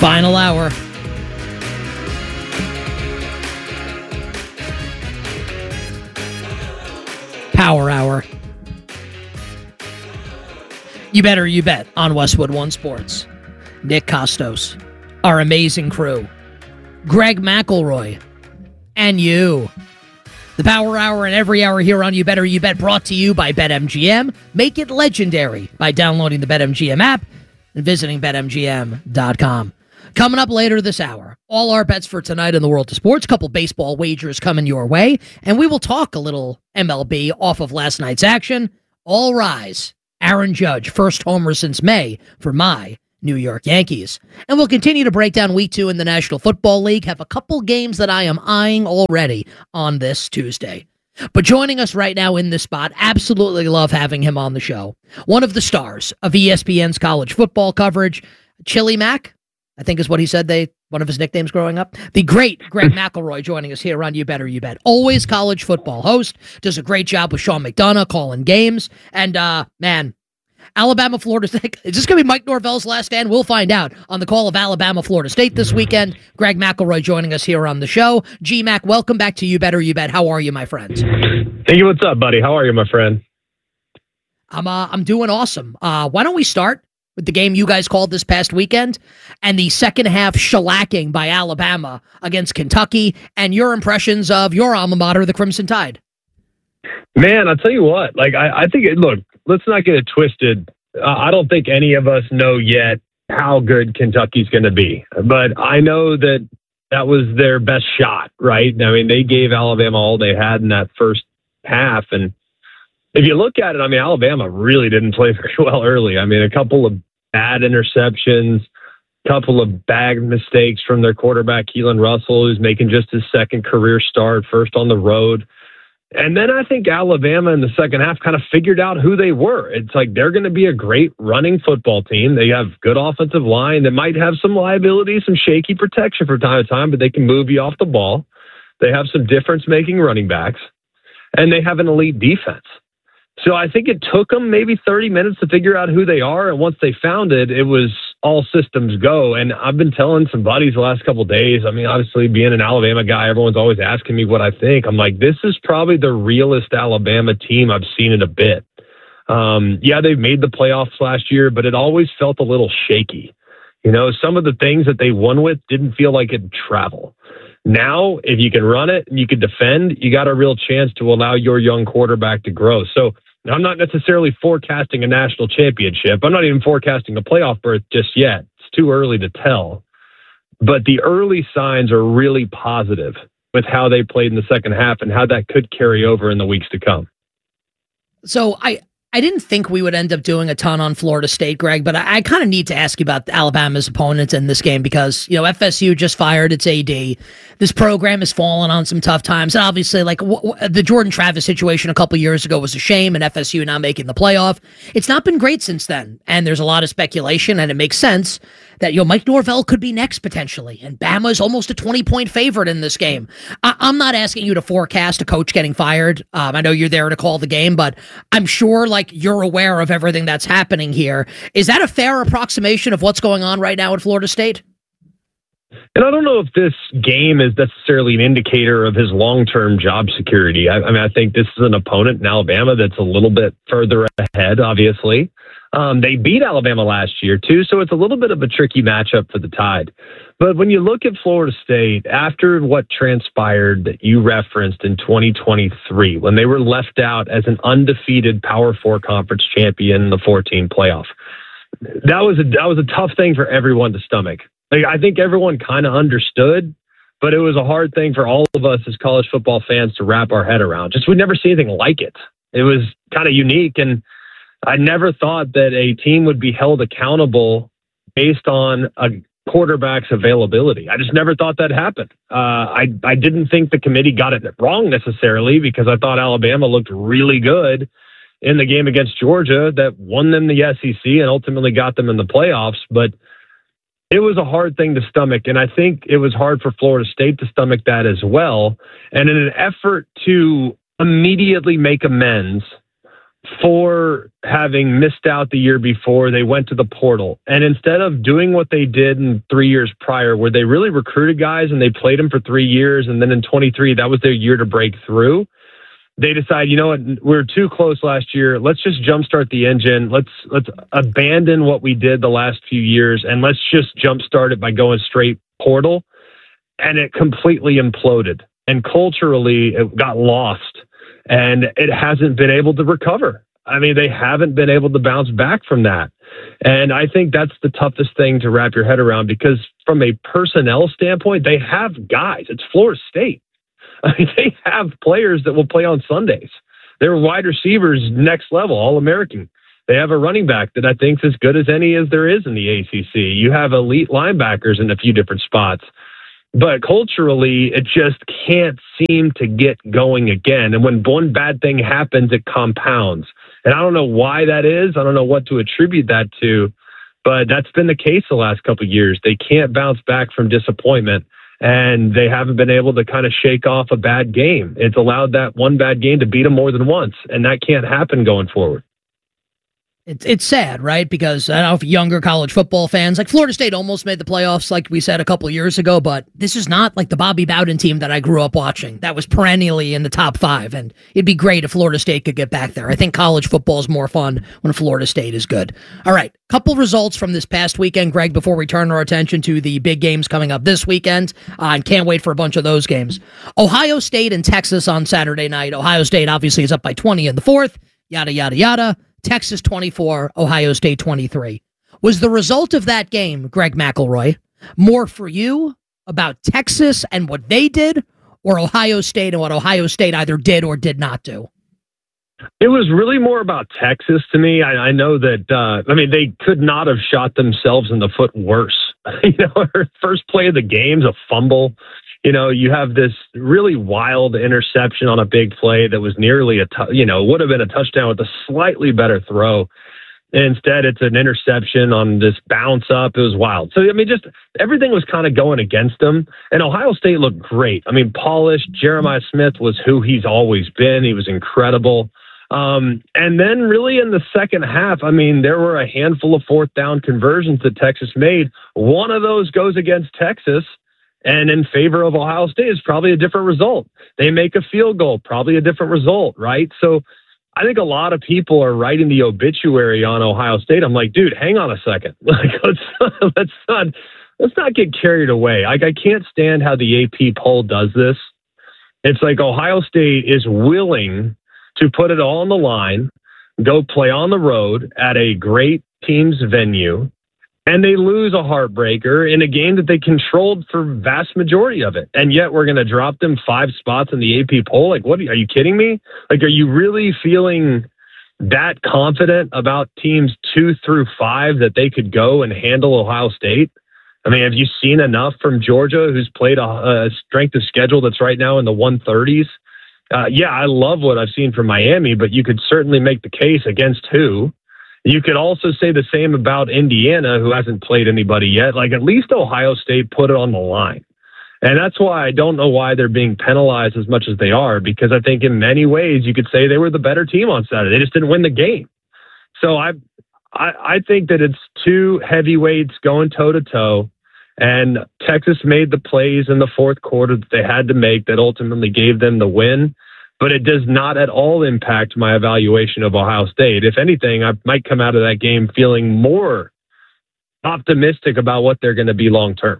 Final hour. Power hour. You better, you bet on Westwood One Sports. Nick Costos, our amazing crew, Greg McElroy, and you. The Power Hour and every hour here on You Better You Bet, brought to you by BetMGM. Make it legendary by downloading the BetMGM app and visiting BetMGM.com. Coming up later this hour, all our bets for tonight in the world of sports, couple baseball wagers coming your way, and we will talk a little MLB off of last night's action. All rise. Aaron Judge, first homer since May for my New York Yankees. And we'll continue to break down week 2 in the National Football League, have a couple games that I am eyeing already on this Tuesday. But joining us right now in this spot, absolutely love having him on the show. One of the stars of ESPN's college football coverage, Chili Mac, I think is what he said, one of his nicknames growing up. The great Greg McElroy joining us here on You Better You Bet. Always college football host, does a great job with Sean McDonough calling games. And, man, Alabama, Florida State. Is this going to be Mike Norvell's last stand? We'll find out on the call of Alabama, Florida State this weekend. Greg McElroy joining us here on the show. G-Mac, welcome back to You Better You Bet. How are you, my friend? Hey, what's up, buddy? How are you, my friend? I'm doing awesome. Why don't we start with the game you guys called this past weekend and the second half shellacking by Alabama against Kentucky and your impressions of your alma mater, the Crimson Tide? Man, I'll tell you what, I think, look, let's not get it twisted. I don't think any of us know yet how good Kentucky's going to be, but I know that was their best shot, right? I mean, they gave Alabama all they had in that first half, and if you look at it, I mean, Alabama really didn't play very well early. I mean, a couple of bad interceptions, couple of bad mistakes from their quarterback, Keelan Russell, who's making just his second career start, first on the road. And then I think Alabama in the second half kind of figured out who they were. It's like they're going to be a great running football team. They have good offensive line. They might have some liability, some shaky protection from time to time, but they can move you off the ball. They have some difference-making running backs, and they have an elite defense. So I think it took them maybe 30 minutes to figure out who they are. And once they found it, it was all systems go. And I've been telling some buddies the last couple of days, I mean, obviously being an Alabama guy, everyone's always asking me what I think. I'm like, this is probably the realest Alabama team I've seen in a bit. Yeah, they made the playoffs last year, but it always felt a little shaky. You know, some of the things that they won with didn't feel like it'd travel. Now, if you can run it and you can defend, you got a real chance to allow your young quarterback to grow. So I'm not necessarily forecasting a national championship. I'm not even forecasting a playoff berth just yet. It's too early to tell. But the early signs are really positive with how they played in the second half and how that could carry over in the weeks to come. So I didn't think we would end up doing a ton on Florida State, Greg, but I kind of need to ask you about Alabama's opponents in this game because, you know, FSU just fired its AD. This program has fallen on some tough times. And obviously, like the Jordan Travis situation a couple years ago was a shame, and FSU now making the playoff. It's not been great since then. And there's a lot of speculation, and it makes sense that, you know, Mike Norvell could be next potentially. And Bama's almost a 20-point favorite in this game. I'm not asking you to forecast a coach getting fired. I know you're there to call the game, but I'm sure, like, you're aware of everything that's happening here. Is that a fair approximation of what's going on right now at Florida State? And I don't know if this game is necessarily an indicator of his long-term job security. I mean, I think this is an opponent in Alabama that's a little bit further ahead, obviously. They beat Alabama last year, too, so it's a little bit of a tricky matchup for the Tide. But when you look at Florida State, after what transpired that you referenced in 2023, when they were left out as an undefeated Power 4 conference champion in the 14 playoff, that was a tough thing for everyone to stomach. Like, I think everyone kind of understood, but it was a hard thing for all of us as college football fans to wrap our head around. Just we'd never see anything like it. It was kind of unique, and I never thought that a team would be held accountable based on a quarterback's availability. I just never thought that happened. I didn't think the committee got it wrong necessarily because I thought Alabama looked really good in the game against Georgia that won them the SEC and ultimately got them in the playoffs. But it was a hard thing to stomach, and I think it was hard for Florida State to stomach that as well. And in an effort to immediately make amends for having missed out the year before, they went to the portal. And instead of doing what they did in 3 years prior, where they really recruited guys and they played them for 3 years, and then in 23, that was their year to break through, they decide, you know what, we're too close last year. Let's just jumpstart the engine. Let's abandon what we did the last few years, and let's just jumpstart it by going straight portal. And it completely imploded. And culturally, it got lost. And it hasn't been able to recover. I mean, they haven't been able to bounce back from that. And I think that's the toughest thing to wrap your head around, because from a personnel standpoint, they have guys. It's Florida State. I mean, they have players that will play on Sundays. They're wide receivers, next level, All-American. They have a running back that I think is as good as any as there is in the ACC. You have elite linebackers in a few different spots. But culturally, it just can't seem to get going again. And when one bad thing happens, it compounds. And I don't know why that is. I don't know what to attribute that to. But that's been the case the last couple of years. They can't bounce back from disappointment. And they haven't been able to kind of shake off a bad game. It's allowed that one bad game to beat them more than once. And that can't happen going forward. It's sad, right? Because I don't know if younger college football fans, like Florida State almost made the playoffs, like we said a couple of years ago, but this is not like the Bobby Bowden team that I grew up watching. That was perennially in the top 5, and it'd be great if Florida State could get back there. I think college football is more fun when Florida State is good. All right, couple results from this past weekend, Greg, before we turn our attention to the big games coming up this weekend, and can't wait for a bunch of those games. Ohio State and Texas on Saturday night. Ohio State obviously is up by 20 in the fourth, yada, yada, yada. Texas 24, Ohio State 23. Was the result of that game, Greg McElroy, more for you about Texas and what they did, or Ohio State and what Ohio State either did or did not do? It was really more about Texas to me. I know that, they could not have shot themselves in the foot worse. First play of the game's a fumble. You have this really wild interception on a big play that was nearly would have been a touchdown with a slightly better throw. Instead, it's an interception on this bounce up. It was wild. So, just everything was kind of going against them. And Ohio State looked great. Polished. Jeremiah Smith was who he's always been. He was incredible. And then really in the second half, there were a handful of fourth down conversions that Texas made. One of those goes against Texas. And in favor of Ohio State is probably a different result. They make a field goal, probably a different result, right? So I think a lot of people are writing the obituary on Ohio State. I'm like, dude, hang on a second. Let's not get carried away. I can't stand how the AP poll does this. It's like Ohio State is willing to put it all on the line, go play on the road at a great team's venue, and they lose a heartbreaker in a game that they controlled for vast majority of it. And yet we're going to drop them 5 spots in the AP poll. Like, what are you kidding me? Like, are you really feeling that confident about teams 2 through 5 that they could go and handle Ohio State? Have you seen enough from Georgia, who's played a strength of schedule that's right now in the 130s? I love what I've seen from Miami, but you could certainly make the case against who. You could also say the same about Indiana, who hasn't played anybody yet. Like, at least Ohio State put it on the line. And that's why I don't know why they're being penalized as much as they are, because I think in many ways you could say they were the better team on Saturday. They just didn't win the game. So I think that it's 2 heavyweights going toe-to-toe, and Texas made the plays in the fourth quarter that they had to make that ultimately gave them the win. But it does not at all impact my evaluation of Ohio State. If anything, I might come out of that game feeling more optimistic about what they're going to be long term.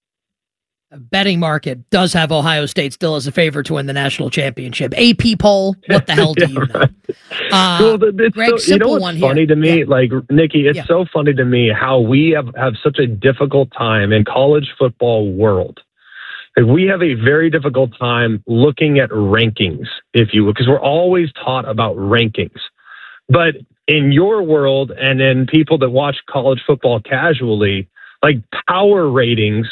Betting market does have Ohio State still as a favorite to win the national championship. AP poll, what the hell do you know? Greg, simple one here. Funny to me, Nikki, it's so funny to me how we have such a difficult time in college football world. We have a very difficult time looking at rankings, if you will, because we're always taught about rankings. But in your world and in people that watch college football casually, power ratings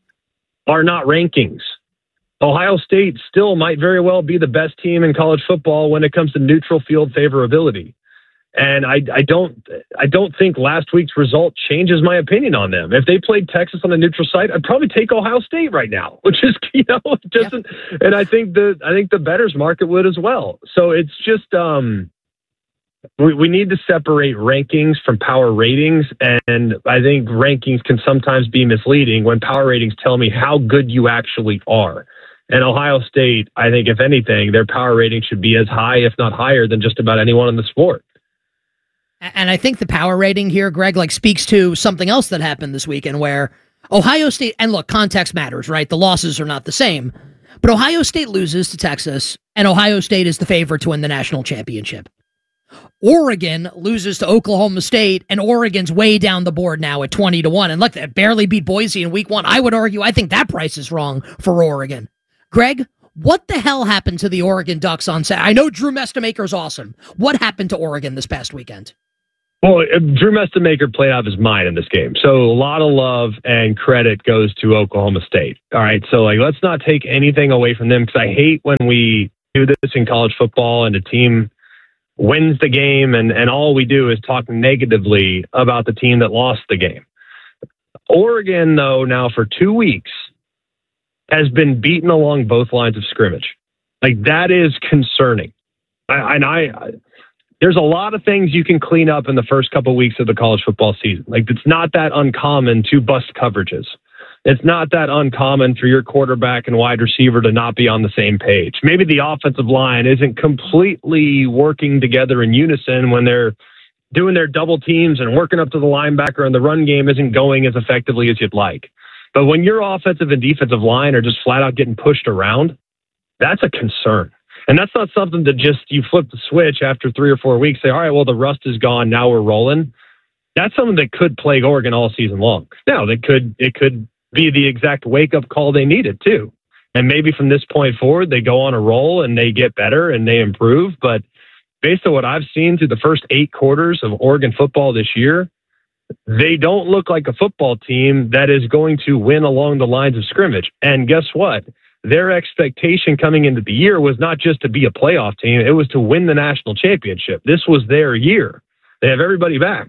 are not rankings. Ohio State still might very well be the best team in college football when it comes to neutral field favorability. And I don't think last week's result changes my opinion on them. If they played Texas on the neutral site, I'd probably take Ohio State right now, which is, and I think the bettors market would as well. So it's just, we need to separate rankings from power ratings. And I think rankings can sometimes be misleading when power ratings tell me how good you actually are. And Ohio State, I think, if anything, their power rating should be as high, if not higher, than just about anyone in the sport. And I think the power rating here, Greg, like speaks to something else that happened this weekend where Ohio State, and look, context matters, right? The losses are not the same, but Ohio State loses to Texas, and Ohio State is the favorite to win the national championship. Oregon loses to Oklahoma State, and Oregon's way down the board now at 20-1. And look, they barely beat Boise in week 1. I would argue, I think that price is wrong for Oregon. Greg, what the hell happened to the Oregon Ducks on Saturday? I know Drew Mestamaker's awesome. What happened to Oregon this past weekend? Well, Drew Mestamaker played out of his mind in this game. So a lot of love and credit goes to Oklahoma State. All right. So let's not take anything away from them, because I hate when we do this in college football and a team wins the game and all we do is talk negatively about the team that lost the game. Oregon, though, now for 2 weeks has been beaten along both lines of scrimmage. That is concerning. There's a lot of things you can clean up in the first couple of weeks of the college football season. It's not that uncommon to bust coverages. It's not that uncommon for your quarterback and wide receiver to not be on the same page. Maybe the offensive line isn't completely working together in unison when they're doing their double teams and working up to the linebacker, and the run game isn't going as effectively as you'd like. But when your offensive and defensive line are just flat out getting pushed around, that's a concern. And that's not something that just you flip the switch after 3 or 4 weeks, say, all right, well, the rust is gone, now we're rolling. That's something that could plague Oregon all season long. Now, it could be the exact wake-up call they needed, too. And maybe from this point forward, they go on a roll and they get better and they improve. But based on what I've seen through the first 8 quarters of Oregon football this year, they don't look like a football team that is going to win along the lines of scrimmage. And guess what? Their expectation coming into the year was not just to be a playoff team. It was to win the national championship. This was their year. They have everybody back.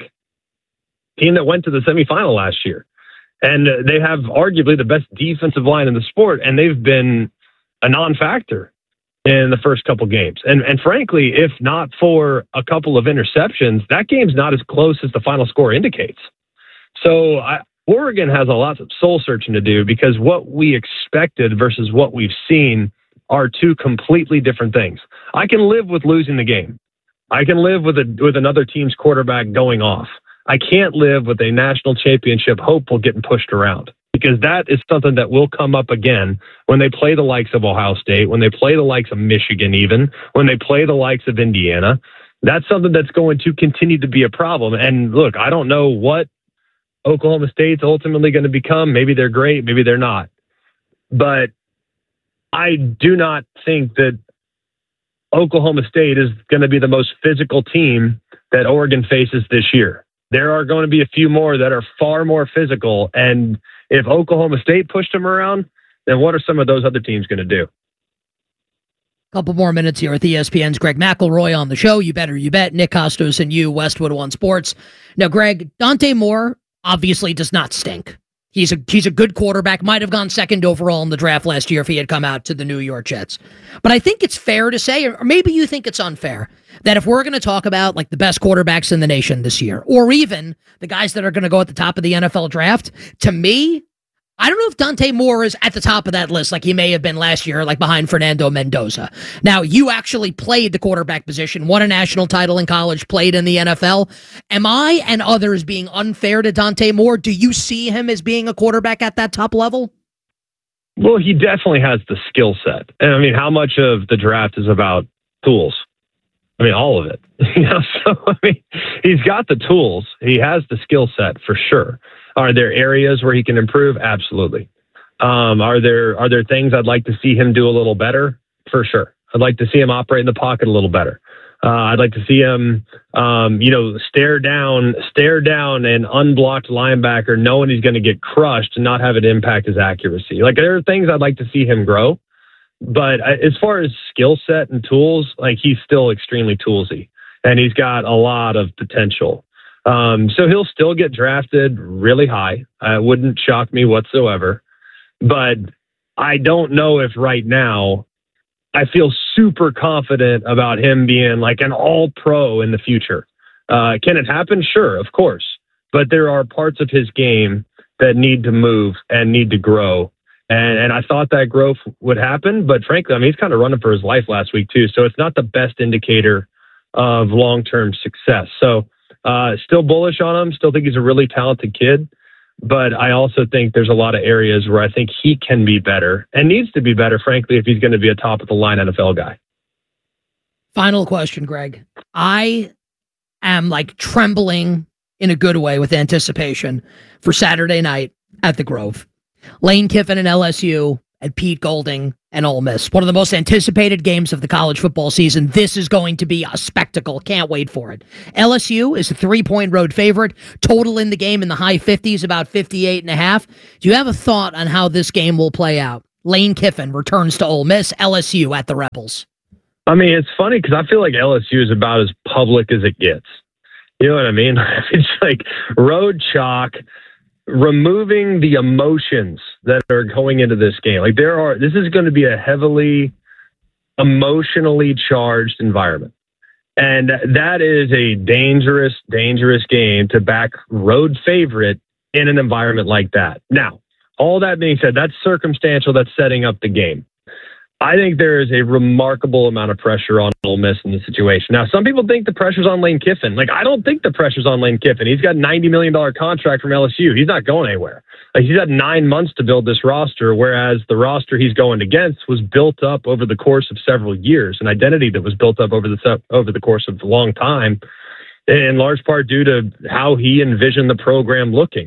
Team that went to the semifinal last year. And they have arguably the best defensive line in the sport, and they've been a non-factor in the first couple games. And frankly, if not for a couple of interceptions, that game's not as close as the final score indicates. So Oregon has a lot of soul searching to do, because what we expected versus what we've seen are two completely different things. I can live with losing the game. I can live with another team's quarterback going off. I can't live with a national championship hopeful getting pushed around, because that is something that will come up again when they play the likes of Ohio State, when they play the likes of Michigan, even when they play the likes of Indiana. That's something that's going to continue to be a problem. And look, I don't know what Oklahoma State's ultimately going to become. Maybe they're great, maybe they're not. But I do not think that Oklahoma State is going to be the most physical team that Oregon faces this year. There are going to be a few more that are far more physical. And if Oklahoma State pushed them around, then what are some of those other teams going to do? Couple more minutes here with ESPN's Greg McElroy on the show. You better, you bet. Nick Kostos and you, Westwood One Sports. Now, Greg, Dante Moore obviously does not stink. He's a good quarterback. Might have gone second overall in the draft last year if he had come out to the New York Jets. But I think it's fair to say, or maybe you think it's unfair, that if we're going to talk about the best quarterbacks in the nation this year, or even the guys that are going to go at the top of the NFL draft, to me, I don't know if Dante Moore is at the top of that list like he may have been last year, behind Fernando Mendoza. Now, you actually played the quarterback position, won a national title in college, played in the NFL. Am I and others being unfair to Dante Moore? Do you see him as being a quarterback at that top level? Well, he definitely has the skill set. And how much of the draft is about tools? All of it. He's got the tools. He has the skill set for sure. Are there areas where he can improve? Absolutely. Are there things I'd like to see him do a little better? For sure. I'd like to see him operate in the pocket a little better. I'd like to see him, stare down an unblocked linebacker, knowing he's going to get crushed and not have it impact his accuracy. There are things I'd like to see him grow. But as far as skill set and tools, he's still extremely toolsy, and he's got a lot of potential. So he'll still get drafted really high. It wouldn't shock me whatsoever. But I don't know if right now I feel super confident about him being like an all-pro in the future. Can it happen? Sure, of course. But there are parts of his game that need to move and need to grow. And I thought that growth would happen. But frankly, I mean, he's kind of running for his life last week, too. So it's not the best indicator of long-term success. So still bullish on him. Still think he's a really talented kid. But I also think there's a lot of areas where I think he can be better and needs to be better, frankly, if he's going to be a top-of-the-line NFL guy. Final question, Greg. I am like trembling in a good way with anticipation for Saturday night at the Grove. Lane Kiffin and LSU and Pete Golding and Ole Miss. One of the most anticipated games of the college football season. This is going to be a spectacle. Can't wait for it. LSU is a 3-point road favorite. Total in the game in the high 50s, about 58.5. Do you have a thought on how this game will play out? Lane Kiffin returns to Ole Miss, LSU at the Rebels. I mean, it's funny because I feel like LSU is about as public as it gets. You know what I mean? It's like road chalk, removing the emotions that are going into this game. Like this is going to be a heavily emotionally charged environment. And that is a dangerous, dangerous game to back road favorite in an environment like that. Now, all that being said, that's circumstantial. That's setting up the game. I think there is a remarkable amount of pressure on Ole Miss in this situation. Now, some people think the pressure's on Lane Kiffin. Like, I don't think the pressure's on Lane Kiffin. He's got a $90 million contract from LSU. He's not going anywhere. Like, he's had 9 months to build this roster, whereas the roster he's going against was built up over the course of several years, an identity that was built up over the course of a long time, in large part due to how he envisioned the program looking.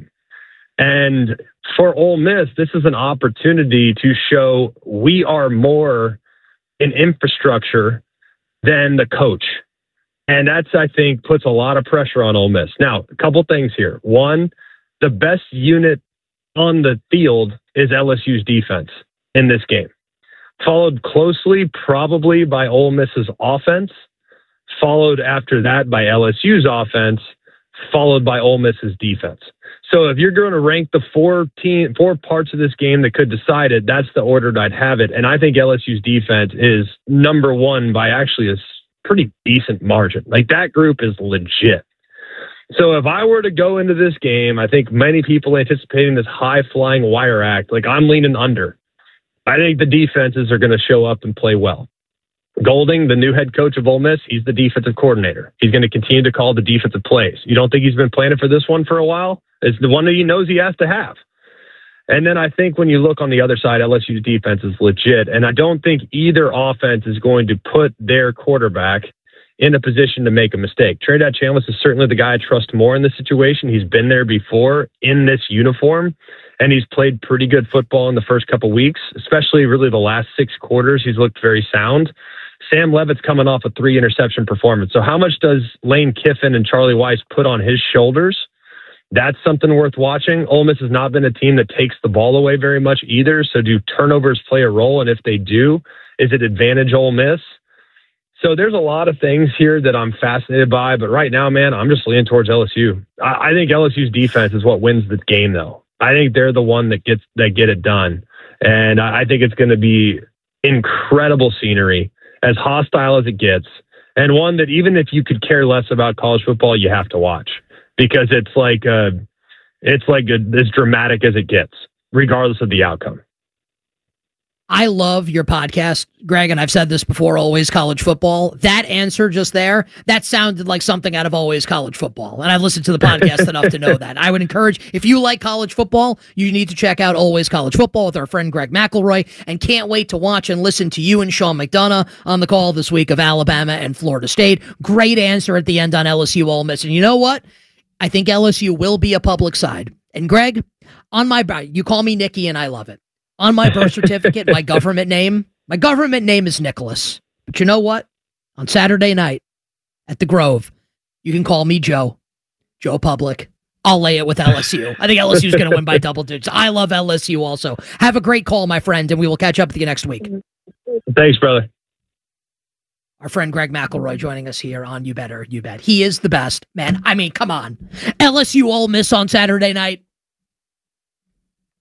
And for Ole Miss, this is an opportunity to show we are more in infrastructure than the coach. And that's, I think, puts a lot of pressure on Ole Miss. Now, a couple things here. One, the best unit on the field is LSU's defense in this game, followed closely probably by Ole Miss's offense, followed after that by LSU's offense, followed by Ole Miss's defense. So if you're going to rank the four parts of this game that could decide it, that's the order that I'd have it. And I think LSU's defense is number one by actually a pretty decent margin. Like, that group is legit. So if I were to go into this game, I think many people anticipating this high-flying wire act, like, I'm leaning under. I think the defenses are going to show up and play well. Golding, the new head coach of Ole Miss, he's the defensive coordinator. He's going to continue to call the defensive plays. You don't think he's been planning for this one for a while? It's the one that he knows he has to have. And then I think when you look on the other side, LSU's defense is legit. And I don't think either offense is going to put their quarterback in a position to make a mistake. Trinidad Chambliss is certainly the guy I trust more in this situation. He's been there before in this uniform, and he's played pretty good football in the first couple weeks, especially really the last 6 quarters. He's looked very sound. Sam Levitt's coming off a 3-interception performance. So how much does Lane Kiffin and Charlie Weis put on his shoulders? That's something worth watching. Ole Miss has not been a team that takes the ball away very much either. So do turnovers play a role? And if they do, is it advantage Ole Miss? So there's a lot of things here that I'm fascinated by. But right now, man, I'm just leaning towards LSU. I think LSU's defense is what wins this game, though. I think they're the one that get it done. And I think it's going to be incredible scenery, as hostile as it gets, and one that even if you could care less about college football, you have to watch, because it's as dramatic as it gets, regardless of the outcome. I love your podcast, Greg, and I've said this before, Always College Football. That answer just there, that sounded like something out of Always College Football. And I've listened to the podcast enough to know that. I would encourage, if you like college football, you need to check out Always College Football with our friend Greg McElroy, and can't wait to watch and listen to you and Sean McDonough on the call this week of Alabama and Florida State. Great answer at the end on LSU Ole Miss. And you know what? I think LSU will be a public side. And Greg, you call me Nikki and I love it. On my birth certificate, my government name is Nicholas. But you know what? On Saturday night at the Grove, you can call me Joe Public. I'll lay it with LSU. I think LSU is going to win by double digits. I love LSU also. Have a great call, my friend, and we will catch up with you next week. Thanks, brother. Our friend Greg McElroy joining us here on You Better, You Bet. He is the best, man. I mean, come on. LSU Ole Miss on Saturday night.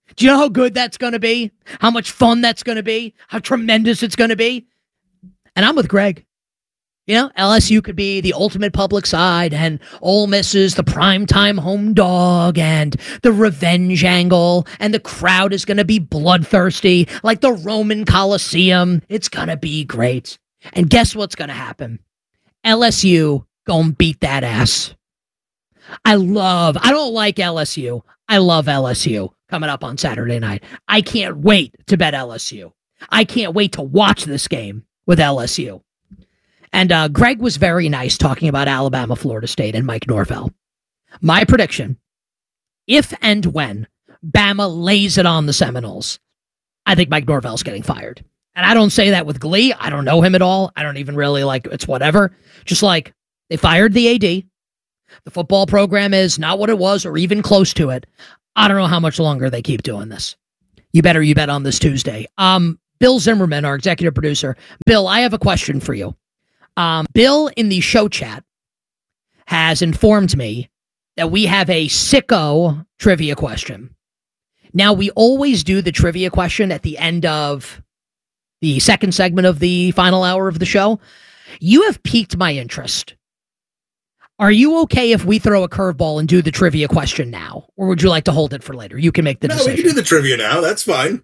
Do you know how good that's going to be? How much fun that's going to be? How tremendous it's going to be? And I'm with Greg. You know, LSU could be the ultimate public side, and Ole Miss is the primetime home dog, and the revenge angle, and the crowd is going to be bloodthirsty like the Roman Coliseum. It's going to be great. And guess what's going to happen? LSU going to beat that ass. I don't like LSU. I love LSU coming up on Saturday night. I can't wait to bet LSU. I can't wait to watch this game with LSU. And Greg was very nice talking about Alabama, Florida State, and Mike Norvell. My prediction, if and when Bama lays it on the Seminoles, I think Mike Norvell's getting fired. And I don't say that with glee. I don't know him at all. I don't even really it's whatever. Just like they fired the AD. The football program is not what it was or even close to it. I don't know how much longer they keep doing this. You bet on this Tuesday. Bill Zimmerman, our executive producer. Bill, I have a question for you. Bill in the show chat has informed me that we have a sicko trivia question. Now, we always do the trivia question at the end of the second segment of the final hour of the show. You have piqued my interest. Are you okay if we throw a curveball and do the trivia question now? Or would you like to hold it for later? You can make the decision. No, we can do the trivia now. That's fine.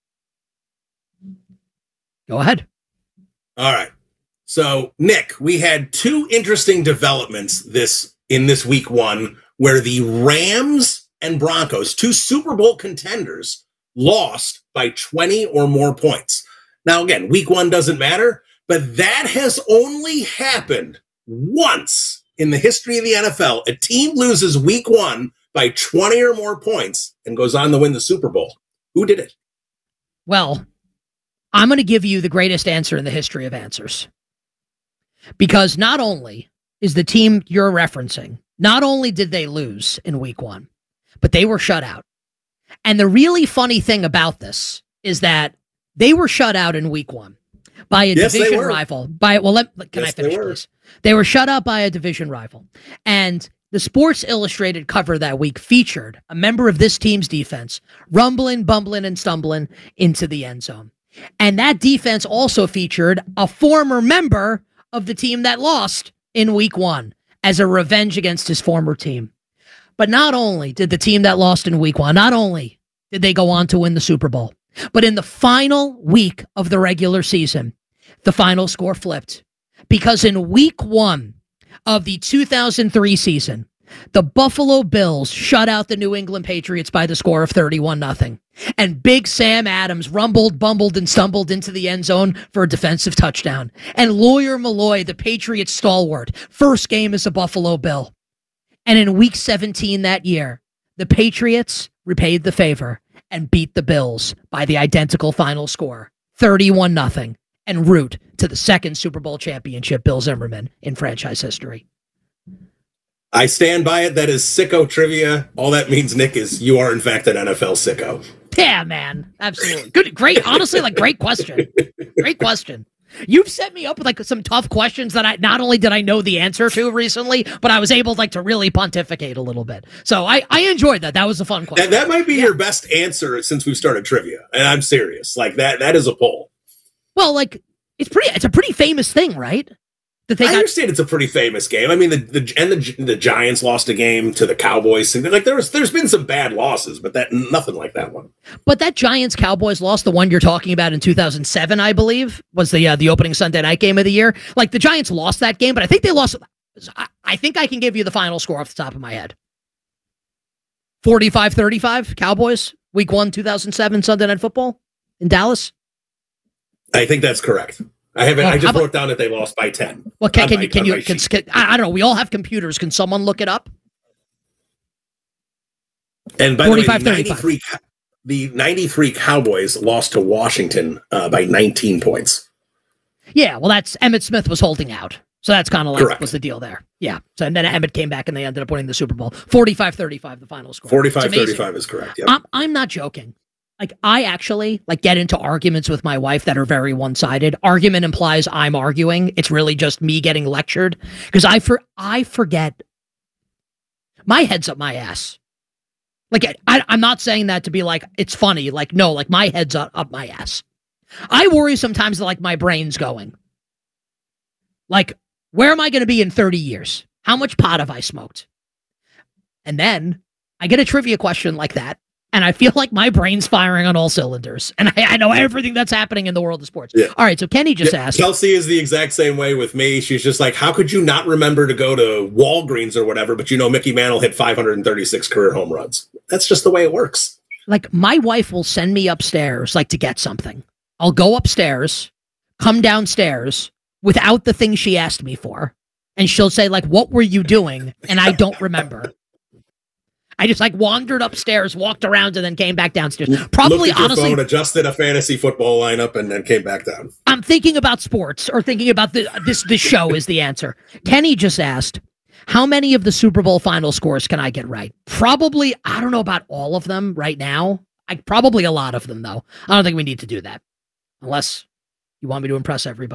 Go ahead. All right. So, Nick, we had two interesting developments in this week one where the Rams and Broncos, two Super Bowl contenders, lost by 20 or more points. Now, again, week one doesn't matter, but that has only happened once in the history of the NFL. A team loses week one by 20 or more points and goes on to win the Super Bowl. Who did it? Well, I'm going to give you the greatest answer in the history of answers. Because not only is the team you're referencing, not only did they lose in week one, but they were shut out. And the really funny thing about this is that they were shut out in week one by a division rival. Can I finish, please? They were shut out by a division rival. And the Sports Illustrated cover that week featured a member of this team's defense rumbling, bumbling, and stumbling into the end zone. And that defense also featured a former member of the team that lost in week one as a revenge against his former team. But not only did the team that lost in week one, not only did they go on to win the Super Bowl, but in the final week of the regular season, the final score flipped. Because in week one of the 2003 season, the Buffalo Bills shut out the New England Patriots by the score of 31-0. And Big Sam Adams rumbled, bumbled, and stumbled into the end zone for a defensive touchdown. And Lawyer Malloy, the Patriots stalwart, first game as a Buffalo Bill. And in week 17 that year, the Patriots repaid the favor and beat the Bills by the identical final score, 31-0, en route to the second Super Bowl championship, Bill Zimmerman, in franchise history. I stand by it. That is sicko trivia. All that means, Nick, is you are, in fact, an NFL sicko. Yeah, man. Absolutely. Good. Great. Honestly, great question. Great question. You've set me up with some tough questions that I not only did I know the answer to recently, but I was able to really pontificate a little bit. So I enjoyed that. That was a fun question. And that might be your best answer since we've started trivia. And I'm serious. That is a poll. Well, it's a pretty famous thing, right? I understand it's a pretty famous game. I mean, the Giants lost a game to the Cowboys. There's been some bad losses, but nothing like that one. But that Giants Cowboys loss, the one you're talking about in 2007, I believe, was the opening Sunday night game of the year. The Giants lost that game, but I think they lost. I think I can give you the final score off the top of my head. 45-35 Cowboys, week 1, 2007 Sunday Night Football in Dallas. I think that's correct. I haven't. I just wrote down that they lost by 10. Well, can you? I don't know. We all have computers. Can someone look it up? And by the way, the 93 Cowboys lost to Washington by 19 points. Yeah, well, that's Emmitt Smith was holding out. So that's kind of what was the deal there. Yeah. So and then Emmitt came back and they ended up winning the Super Bowl. 45-35, the final score. 45-35 is correct. Yep. I'm not joking. I actually get into arguments with my wife that are very one-sided. Argument implies I'm arguing. It's really just me getting lectured because I forget. My head's up my ass. Like, I'm not saying that to be like, it's funny. Like, no, like my head's up my ass. I worry sometimes that like my brain's going. Like, where am I going to be in 30 years? How much pot have I smoked? And then I get a trivia question like that, and I feel like my brain's firing on all cylinders, and I know everything that's happening in the world of sports. Yeah. All right, so Kenny just asked. Chelsea is the exact same way with me. She's just like, how could you not remember to go to Walgreens or whatever, but you know Mickey Mantle hit 536 career home runs. That's just the way it works. Like, my wife will send me upstairs, like, to get something. I'll go upstairs, come downstairs without the thing she asked me for, and she'll say, like, what were you doing? And I don't remember. I just like wandered upstairs, walked around, and then came back downstairs. Probably, looked at your honestly, phone, adjusted a fantasy football lineup, and then came back down. I'm thinking about sports or thinking about this show is the answer. Kenny just asked, how many of the Super Bowl final scores can I get right? Probably, I don't know about all of them right now. Probably a lot of them, though. I don't think we need to do that unless you want me to impress everybody.